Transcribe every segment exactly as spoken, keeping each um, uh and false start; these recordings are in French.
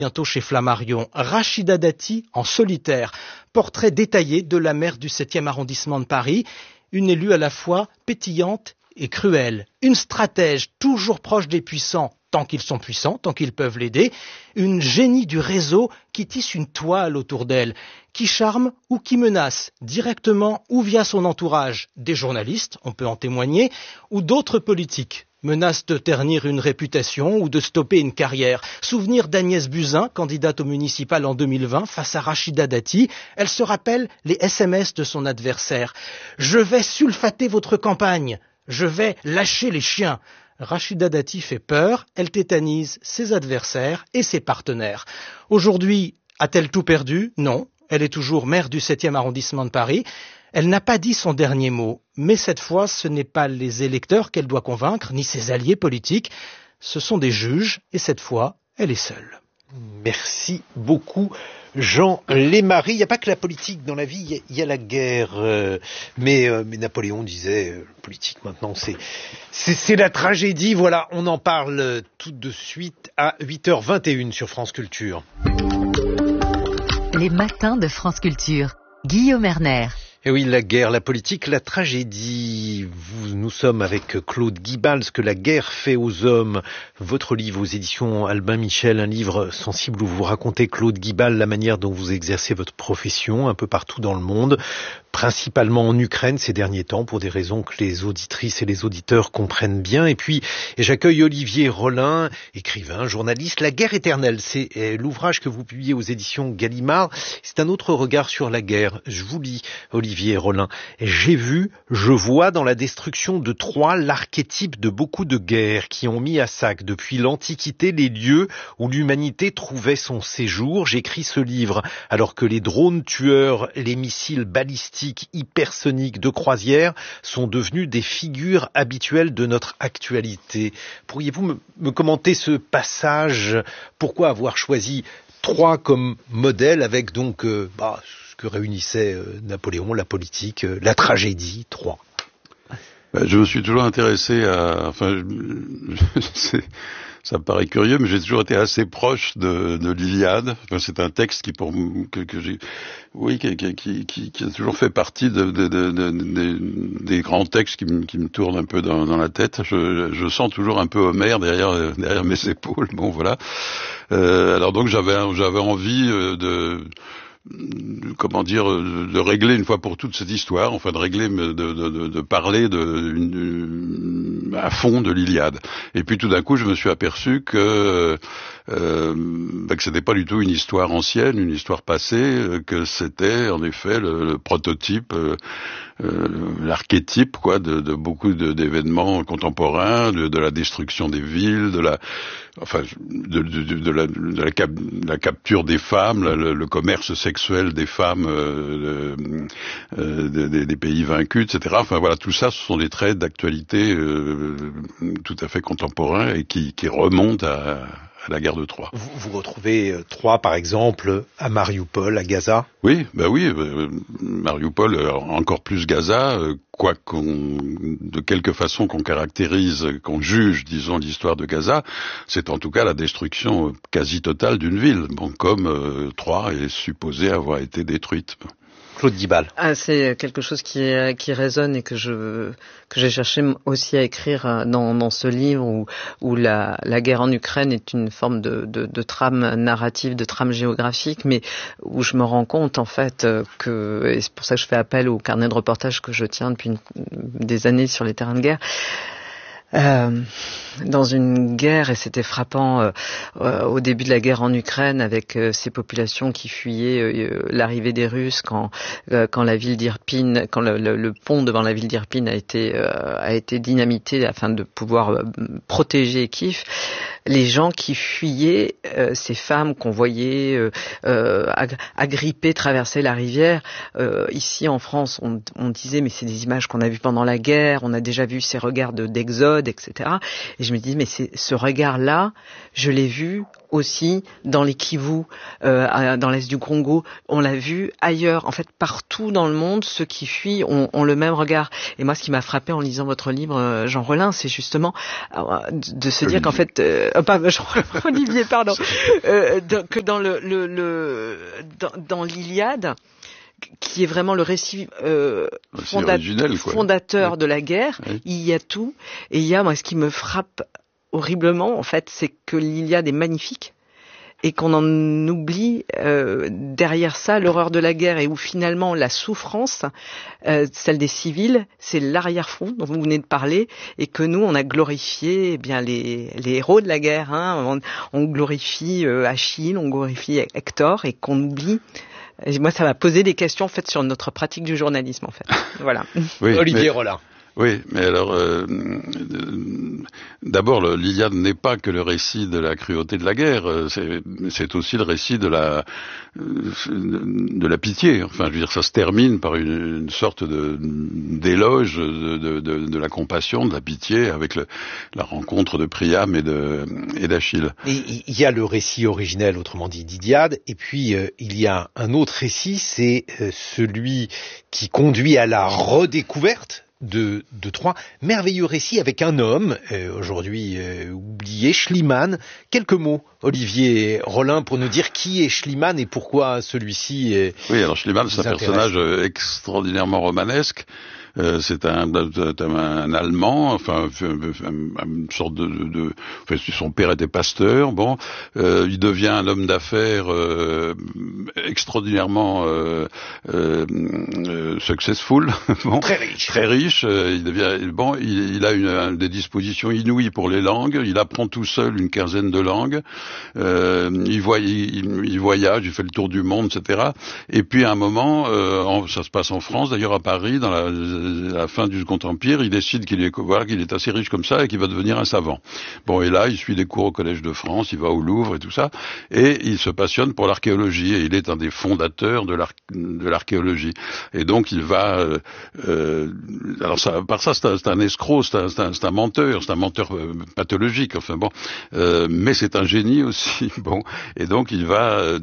Bientôt chez Flammarion, Rachida Dati en solitaire, portrait détaillé de la maire du septième arrondissement de Paris, une élue à la fois pétillante et cruelle, une stratège toujours proche des puissants, tant qu'ils sont puissants, tant qu'ils peuvent l'aider, une génie du réseau qui tisse une toile autour d'elle, qui charme ou qui menace, directement ou via son entourage, des journalistes, on peut en témoigner, ou d'autres politiques. Menace de ternir une réputation ou de stopper une carrière. Souvenir d'Agnès Buzyn, candidate au municipal en deux mille vingt, face à Rachida Dati. Elle se rappelle les S M S de son adversaire. « Je vais sulfater votre campagne. Je vais lâcher les chiens. » Rachida Dati fait peur, elle tétanise ses adversaires et ses partenaires. Aujourd'hui, a-t-elle tout perdu? Non. Elle est toujours maire du septième arrondissement de Paris. Elle n'a pas dit son dernier mot, mais cette fois, ce n'est pas les électeurs qu'elle doit convaincre, ni ses alliés politiques. Ce sont des juges, et cette fois, elle est seule. Merci beaucoup, Jean Lémarie. Il n'y a pas que la politique dans la vie, il y a la guerre. Euh, mais, euh, mais Napoléon disait, euh, politique maintenant, c'est, c'est, c'est la tragédie. Voilà, on en parle tout de suite à huit heures vingt et une sur France Culture. Les matins de France Culture. Guillaume Erner. Et oui, la guerre, la politique, la tragédie. Vous, nous sommes avec Claude Guibal, ce que la guerre fait aux hommes. Votre livre aux éditions Albin Michel, un livre sensible où vous racontez, Claude Guibal, la manière dont vous exercez votre profession un peu partout dans le monde, principalement en Ukraine ces derniers temps, pour des raisons que les auditrices et les auditeurs comprennent bien. Et puis, et j'accueille Olivier Rollin, écrivain, journaliste. La guerre éternelle, c'est l'ouvrage que vous publiez aux éditions Gallimard. C'est un autre regard sur la guerre. Je vous lis, Olivier Olivier Rollin. J'ai vu, je vois dans la destruction de Troie l'archétype de beaucoup de guerres qui ont mis à sac depuis l'Antiquité les lieux où l'humanité trouvait son séjour. J'écris ce livre alors que les drones tueurs, les missiles balistiques hypersoniques de croisière sont devenus des figures habituelles de notre actualité. Pourriez-vous me, me commenter ce passage? Pourquoi avoir choisi Troie comme modèle avec donc euh, bah, ce que réunissait euh, Napoléon, la politique, euh, la tragédie, Troie? Ben, je me suis toujours intéressé à... Enfin, je, c'est, ça me paraît curieux, mais j'ai toujours été assez proche de, de l'Iliade. Enfin, c'est un texte qui, pour que, que j'ai, oui, qui, qui, qui, qui a toujours fait partie de, de, de, de, de, des grands textes qui me, qui me tournent un peu dans, dans la tête. Je, je sens toujours un peu Homère derrière, derrière mes épaules. Bon, voilà. Euh, alors donc j'avais, j'avais envie de comment dire, de régler une fois pour toutes cette histoire, enfin de régler, de, de, de, de parler de, une, à fond de l'Iliade. Et puis tout d'un coup, je me suis aperçu que euh, bah, que c'était pas du tout une histoire ancienne, une histoire passée, que c'était en effet le, le prototype, euh, euh, l'archétype, quoi, de, de beaucoup de, d'événements contemporains, de, de la destruction des villes, de la, enfin, de, de, de, de, la, de la, cap, la capture des femmes, le, le commerce sexuel des femmes euh, euh, des, des pays vaincus, et cetera. Enfin voilà, tout ça, ce sont des traits d'actualité euh, tout à fait contemporains et qui, qui remontent à, à la guerre de Troie. Vous, vous retrouvez euh, Troie, par exemple, à Mariupol, à Gaza? Oui, ben oui, euh, Mariupol, euh, encore plus Gaza, euh, quoi qu'on, de quelque façon qu'on caractérise, qu'on juge, disons, l'histoire de Gaza, c'est en tout cas la destruction euh, quasi totale d'une ville, bon, comme euh, Troie est supposée avoir été détruite. Claude Guibal. Ah, c'est quelque chose qui, qui résonne et que je que j'ai cherché aussi à écrire dans, dans ce livre où, où la, la guerre en Ukraine est une forme de, de, de trame narrative, de trame géographique, mais où je me rends compte en fait que, et c'est pour ça que je fais appel au carnet de reportage que je tiens depuis une, des années sur les terrains de guerre, Euh, dans une guerre, et c'était frappant euh, euh, au début de la guerre en Ukraine avec euh, ces populations qui fuyaient euh, l'arrivée des Russes quand euh, quand la ville d'Irpin, quand le, le, le pont devant la ville d'Irpin a été euh, a été dynamité afin de pouvoir euh, protéger Kiev. Les gens qui fuyaient, euh, ces femmes qu'on voyait euh, euh, ag- agrippées traverser la rivière, euh, ici en France, on, on disait mais c'est des images qu'on a vues pendant la guerre, on a déjà vu ces regards de, d'exode. code, et cetera. Et je me dis, mais c'est ce regard-là, je l'ai vu aussi dans les Kivu, euh, dans l'est du Congo, on l'a vu ailleurs. En fait, partout dans le monde, ceux qui fuient ont, ont le même regard. Et moi, ce qui m'a frappé en lisant votre livre, Jean Rollin, c'est justement euh, de, de se Olivier. dire qu'en fait, euh, pas Jean Olivier, pardon, euh, de, que dans le, le, le dans, dans l'Iliade, qui est vraiment le récit euh, fonda- fondateur oui. de la guerre, oui. il y a tout. Et il y a, moi, ce qui me frappe horriblement, en fait, c'est que l'Iliade est magnifique et qu'on en oublie euh, derrière ça l'horreur de la guerre et où finalement la souffrance, euh, celle des civils, c'est l'arrière-fond dont vous venez de parler et que nous on a glorifié eh bien les, les héros de la guerre. Hein, on, on glorifie euh, Achille, on glorifie Hector et qu'on oublie. Et moi, ça m'a posé des questions en fait sur notre pratique du journalisme en fait. Voilà. Oui, Olivier mais... Rollin. Oui, mais alors, euh, d'abord, l'Iliade n'est pas que le récit de la cruauté de la guerre, c'est, c'est aussi le récit de la de la pitié. Enfin, je veux dire, ça se termine par une, une sorte de d'éloge de, de, de, de la compassion, de la pitié, avec le, la rencontre de Priam et de et d'Achille. Et il y a le récit originel, autrement dit d'Iliade, et puis euh, il y a un autre récit, c'est euh, celui qui conduit à la redécouverte de, de Troie, merveilleux récit avec un homme, euh, aujourd'hui euh, oublié, Schliemann. Quelques mots, Olivier Rollin, pour nous dire qui est Schliemann et pourquoi celui-ci est... Oui, alors Schliemann, c'est un personnage extraordinairement romanesque. Euh, c'est un, un, un Allemand, enfin une sorte de, de, de enfin, son père était pasteur. Bon, euh, il devient un homme d'affaires euh, extraordinairement euh, euh, successful, bon, très riche, très riche. Euh, il devient bon, il, il a une, une, des dispositions inouïes pour les langues. Il apprend tout seul une quinzaine de langues. Euh, il, voy, il, il voyage, il fait le tour du monde, et cetera. Et puis à un moment, euh, en, ça se passe en France, d'ailleurs à Paris, dans la à la fin du Second Empire, il décide qu'il est, voilà, qu'il est assez riche comme ça et qu'il va devenir un savant. Bon, et là, il suit des cours au Collège de France, il va au Louvre et tout ça, et il se passionne pour l'archéologie, et il est un des fondateurs de, l'ar- de l'archéologie. Et donc, il va... Euh, euh, alors, ça, par ça, c'est un, c'est un escroc, c'est un, c'est, un, c'est un menteur, c'est un menteur euh, pathologique, enfin bon, euh, mais c'est un génie aussi, bon, et donc, il va... Euh,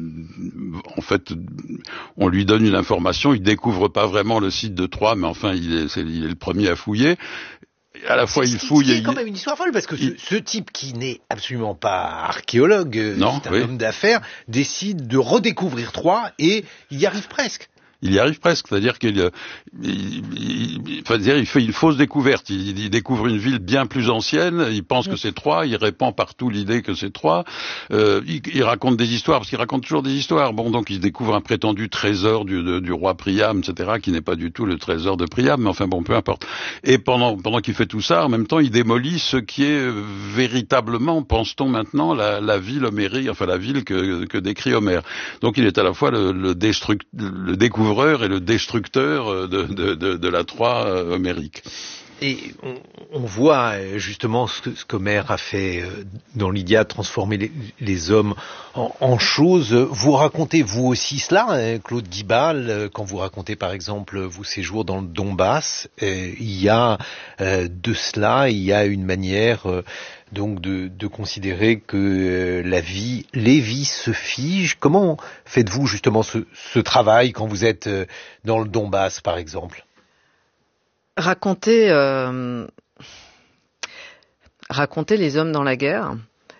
en fait, on lui donne une information, il découvre pas vraiment le site de Troie, mais enfin, il est, c'est, il est le premier à fouiller. À la fois, c'est, il fouille. C'est quand même une histoire folle parce que il... ce, ce type qui n'est absolument pas archéologue, non, c'est un oui. homme d'affaires, décide de redécouvrir Troie et il y arrive presque. Il y arrive presque, c'est-à-dire qu'il il, il, enfin, dire, il fait une fausse découverte. Il, il découvre une ville bien plus ancienne. Il pense mmh. que c'est Troie. Il répand partout l'idée que c'est Troie. Euh, il, il raconte des histoires parce qu'il raconte toujours des histoires. Bon, donc il découvre un prétendu trésor du, de, du roi Priam, et cetera, qui n'est pas du tout le trésor de Priam. Mais enfin bon, peu importe. Et pendant pendant qu'il fait tout ça, en même temps, il démolit ce qui est euh, véritablement, pense-t-on maintenant, la, la ville homérique, enfin la ville que, que décrit Homère. Donc il est à la fois le, le, destruct, le découvreur et le destructeur de, de, de, de la Troie homérique. Et on, on voit justement ce, que, ce qu'Homère a fait dans l'Iliade, transformer les, les hommes en, en choses. Vous racontez vous aussi cela, Claude Guibal, quand vous racontez par exemple vos séjours dans le Donbass, il y a de cela, il y a une manière donc de, de considérer que la vie, les vies se figent. Comment faites-vous justement ce, ce travail quand vous êtes dans le Donbass par exemple ? Raconter, euh, raconter les hommes dans la guerre,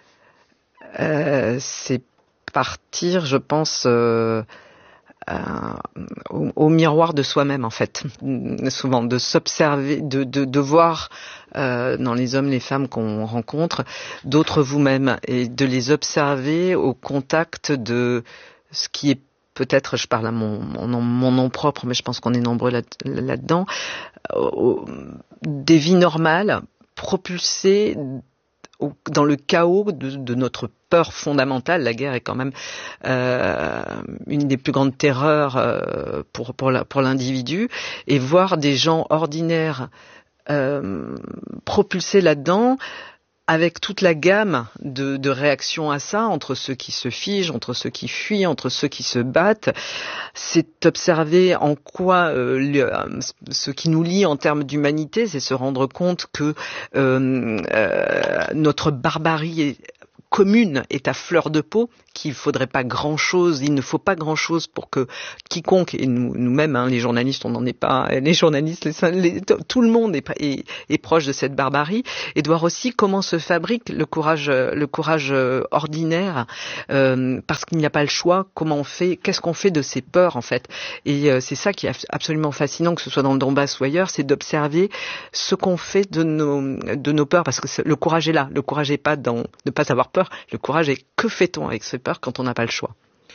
euh, c'est partir, je pense, euh, euh, au, au miroir de soi-même en fait, souvent de s'observer, de, de, de voir euh, dans les hommes, les femmes qu'on rencontre, d'autres vous-même, et de les observer au contact de ce qui est peut-être, je parle à mon, mon, mon nom propre, mais je pense qu'on est nombreux là, là-dedans, euh, des vies normales propulsées au, dans le chaos de, de notre peur fondamentale. La guerre est quand même euh, une des plus grandes terreurs euh, pour, pour, la, pour l'individu, et voir des gens ordinaires euh, propulsés là-dedans, avec toute la gamme de, de réactions à ça, entre ceux qui se figent, entre ceux qui fuient, entre ceux qui se battent, c'est observer en quoi euh, le, ce qui nous lie en termes d'humanité, c'est se rendre compte que euh, euh, notre barbarie est commune est à fleur de peau, qu'il faudrait pas grand-chose, il ne faut pas grand-chose pour que quiconque, et nous, nous-mêmes, hein, les journalistes, on n'en est pas, les journalistes, les, les, tout le monde est, est, est proche de cette barbarie, et de voir aussi comment se fabrique le courage, le courage ordinaire, euh, parce qu'il n'y a pas le choix, comment on fait, qu'est-ce qu'on fait de ces peurs, en fait. Et euh, c'est ça qui est absolument fascinant, que ce soit dans le Donbass ou ailleurs, c'est d'observer ce qu'on fait de nos, de nos peurs, parce que le courage est là, le courage n'est pas dans ne pas avoir peur, le courage est que fait-on avec ces peurs quand on n'a pas le choix.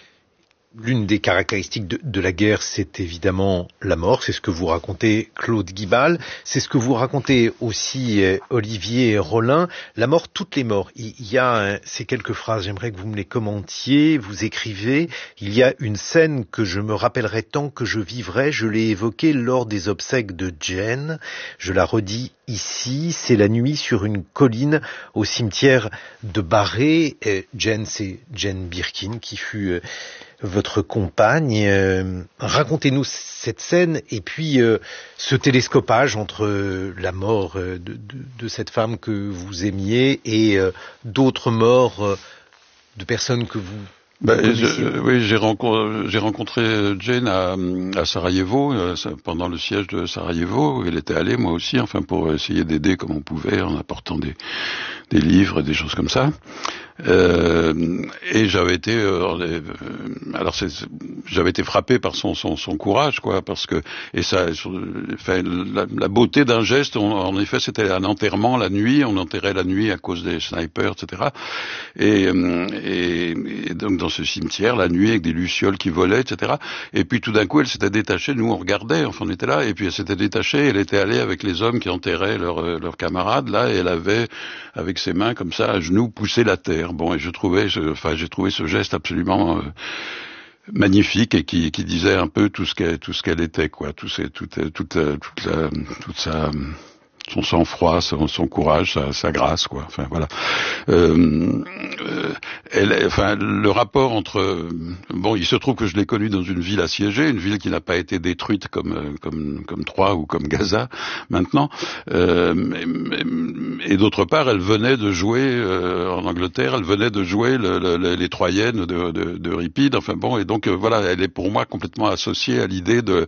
L'une des caractéristiques de, de la guerre, c'est évidemment la mort. C'est ce que vous racontez, Claude Guibal. C'est ce que vous racontez aussi, euh, Olivier Rollin. La mort, toutes les morts. Il, il y a euh, ces quelques phrases, j'aimerais que vous me les commentiez. Vous écrivez, il y a une scène que je me rappellerai tant que je vivrai. Je l'ai évoquée lors des obsèques de Jen. Je la redis ici. C'est la nuit sur une colline au cimetière de Barré. Euh, Jen, c'est Jen Birkin qui fut... Euh, votre compagne. Euh, racontez-nous cette scène et puis euh, ce télescopage entre euh, la mort euh, de, de, de cette femme que vous aimiez et euh, d'autres morts euh, de personnes que vous Ben, je, oui, j'ai rencontré, j'ai rencontré Jane à, à Sarajevo, euh, pendant le siège de Sarajevo. Elle était allée, moi aussi, enfin, pour essayer d'aider comme on pouvait, en apportant des, des livres et des choses comme ça. Euh, et j'avais été, euh, alors c'est, j'avais été frappé par son, son, son courage, quoi, parce que, et ça, enfin, la, la beauté d'un geste, on, en effet, c'était un enterrement la nuit, on enterrait la nuit à cause des snipers, et cetera. Et, et, et donc dans ce cimetière, la nuit, avec des lucioles qui volaient, et cetera. Et puis tout d'un coup, elle s'était détachée, nous on regardait, enfin on était là, et puis elle s'était détachée, elle était allée avec les hommes qui enterraient leurs leurs camarades, là, et elle avait, avec ses mains comme ça, à genoux, poussé la terre. Bon, et je trouvais, je, enfin, j'ai trouvé ce geste absolument euh, magnifique et qui, qui disait un peu tout ce qu'elle, tout ce qu'elle était, quoi, tout c'est, toute, toute, toute, toute, la, toute sa, son sang-froid, son, son courage, sa, sa grâce, quoi. Enfin voilà. Euh, euh, elle, enfin, le rapport entre, bon, il se trouve que je l'ai connue dans une ville assiégée, une ville qui n'a pas été détruite comme comme comme Troie ou comme Gaza maintenant. Euh, et, et d'autre part, elle venait de jouer euh, en Angleterre, elle venait de jouer le, le, les Troyennes de, de, de Euripide. Enfin bon, et donc euh, voilà, elle est pour moi complètement associée à l'idée de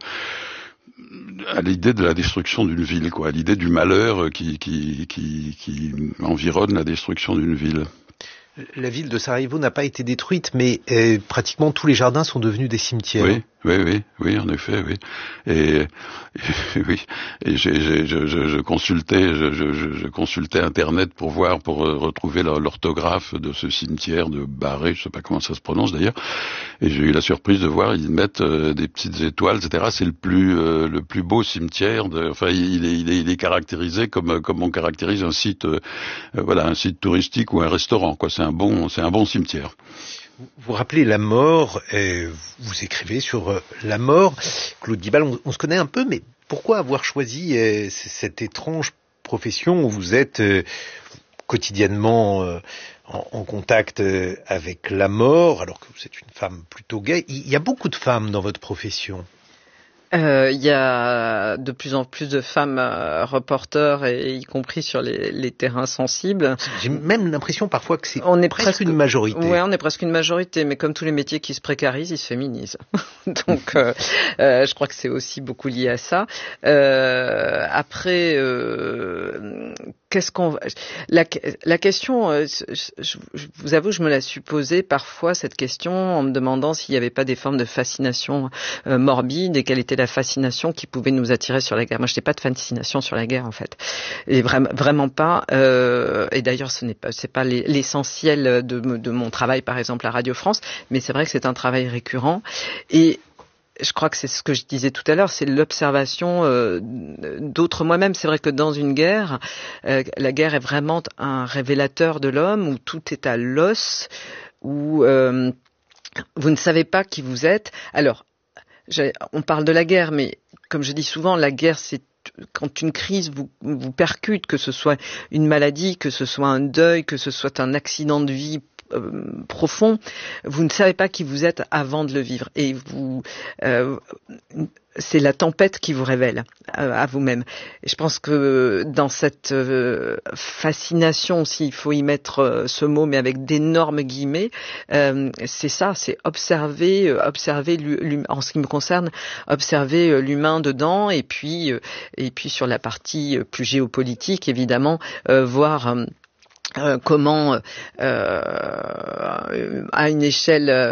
à l'idée de la destruction d'une ville, quoi, à l'idée du malheur qui, qui, qui, qui environne la destruction d'une ville. La ville de Sarajevo n'a pas été détruite, mais euh, pratiquement tous les jardins sont devenus des cimetières. Oui, oui, oui, oui, en effet, oui. Et, et oui, et j'ai, j'ai, je, je, je consultais, je, je, je consultais Internet pour voir, pour retrouver l'orthographe de ce cimetière de Barré, je sais pas comment ça se prononce d'ailleurs. Et j'ai eu la surprise de voir, ils mettent euh, des petites étoiles, et cetera. C'est le plus, euh, le plus beau cimetière. De, enfin, il est, il est, il est caractérisé comme, comme on caractérise un site, euh, voilà, un site touristique ou un restaurant, quoi. C'est un bon, c'est un bon cimetière. Vous rappelez la mort, et vous écrivez sur euh, la mort. Claude Guibal, on, on se connaît un peu, mais pourquoi avoir choisi euh, cette étrange profession où vous êtes euh, quotidiennement euh, en, en contact euh, avec la mort, alors que vous êtes une femme plutôt gaie? Il y a beaucoup de femmes dans votre profession. Il euh, y a de plus en plus de femmes euh, reporters, et y compris sur les, les terrains sensibles. J'ai même l'impression parfois que c'est on est presque, presque une majorité. Oui, on est presque une majorité, mais comme tous les métiers qui se précarisent, ils se féminisent. Donc, euh, euh, je crois que c'est aussi beaucoup lié à ça. Euh, après, euh, qu'est-ce qu'on la, la question, euh, je, je, je vous avoue, je me la suis posée parfois cette question en me demandant s'il n'y avait pas des formes de fascination euh, morbide et quelle était la fascination qui pouvait nous attirer sur la guerre. Moi, je n'ai pas de fascination sur la guerre, en fait, et vraiment, vraiment pas. Euh, et d'ailleurs, ce n'est pas, c'est pas l'essentiel de, de mon travail, par exemple à Radio France, mais c'est vrai que c'est un travail récurrent. Et je crois que c'est ce que je disais tout à l'heure, c'est l'observation euh, d'autres moi-même. C'est vrai que dans une guerre, euh, la guerre est vraiment un révélateur de l'homme, où tout est à l'os, où euh, vous ne savez pas qui vous êtes. Alors, J'ai, on parle de la guerre, mais comme je dis souvent, la guerre, c'est quand une crise vous, vous percute, que ce soit une maladie, que ce soit un deuil, que ce soit un accident de vie euh, profond, vous ne savez pas qui vous êtes avant de le vivre. Et vous, euh, c'est la tempête qui vous révèle euh, à vous-même. Et je pense que dans cette euh, fascination, s'il faut y mettre euh, ce mot, mais avec d'énormes guillemets, euh, c'est ça, c'est observer, euh, observer en ce qui me concerne, observer euh, l'humain dedans, et puis, euh, et puis sur la partie plus géopolitique, évidemment, euh, voir euh, Euh, comment, euh, à une échelle